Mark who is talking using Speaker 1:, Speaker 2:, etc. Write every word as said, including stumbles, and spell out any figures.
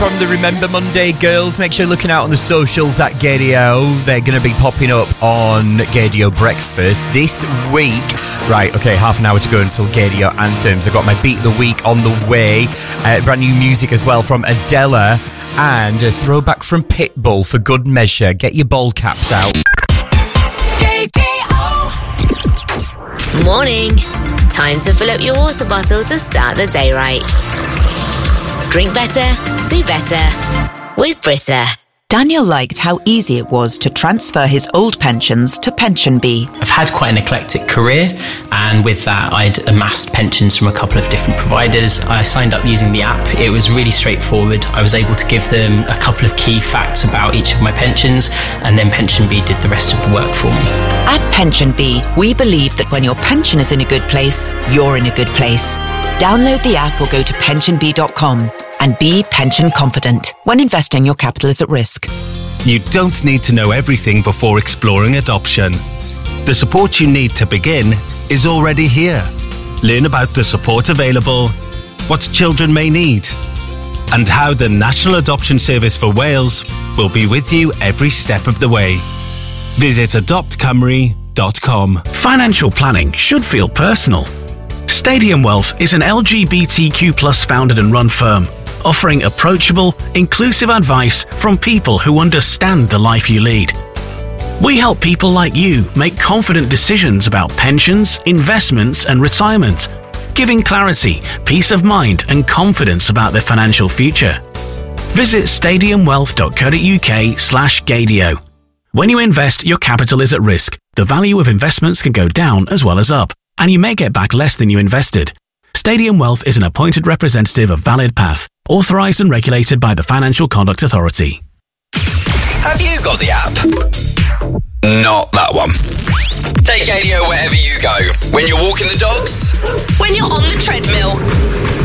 Speaker 1: From the Remember Monday girls, make sure you're looking out on the socials at Gaydio. They're going to be popping up on Gaydio Breakfast this week. Right, okay, half an hour to go until Gaydio Anthems. I've got my Beat of the Week on the way. Uh, brand new music as well from Adela. And a throwback from Pitbull for good measure. Get your ball caps out.
Speaker 2: Gaydio! Morning. Time to fill up your water bottle to start the day right. Drink better, do better with Brita.
Speaker 3: Daniel liked how easy it was to transfer his old pensions to PensionBee.
Speaker 4: I've had quite an eclectic career, and with that I'd amassed pensions from a couple of different providers. I signed up using the app. It was really straightforward. I was able to give them a couple of key facts about each of my pensions, and then PensionBee did the rest of the work for me.
Speaker 3: At PensionBee, we believe that when your pension is in a good place, you're in a good place. Download the app or go to pension bee dot com and be pension confident. When investing, your capital is at risk.
Speaker 5: You don't need to know everything before exploring adoption. The support you need to begin is already here. Learn about the support available, what children may need, and how the National Adoption Service for Wales will be with you every step of the way. Visit adopt cymru dot com.
Speaker 6: Financial planning should feel personal. Stadium Wealth is an L G B T Q plus founded and run firm, offering approachable, inclusive advice from people who understand the life you lead. We help people like you make confident decisions about pensions, investments and retirement, giving clarity, peace of mind and confidence about their financial future. Visit stadium wealth dot co dot uk slash Gaydio. When you invest, your capital is at risk. The value of investments can go down as well as up, and you may get back less than you invested. Stadium Wealth is an appointed representative of Valid Path, authorised and regulated by the Financial Conduct Authority.
Speaker 7: Have you got the app? Not that one. Take Gaydio wherever you go. When you're walking the dogs.
Speaker 8: When you're on the treadmill.